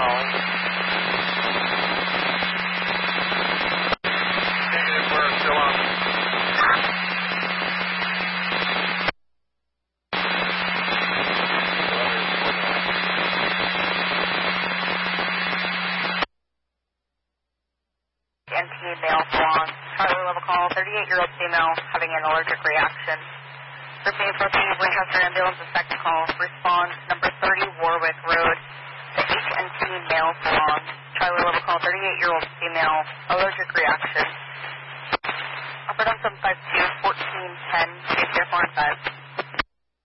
calling. Negative, we're still on. NP male belong. Charlie level call, 38-year-old female having an allergic reaction. Repeating for the Winchester ambulance inspector call. Respond number 30 Warwick Road. The HNT male belong. Charlie level call, 38-year-old female, allergic reaction. Upper 752, 1410, 4 and 5.